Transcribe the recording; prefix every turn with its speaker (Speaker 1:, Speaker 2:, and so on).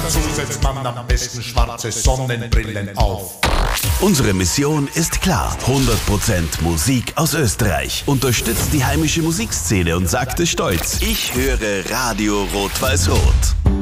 Speaker 1: dazu setzt man am besten schwarze Sonnenbrillen auf.
Speaker 2: Unsere Mission ist klar. 100% Musik aus Österreich. Unterstützt die heimische Musikszene und sagt es stolz: Ich höre Radio Rot-Weiß-Rot.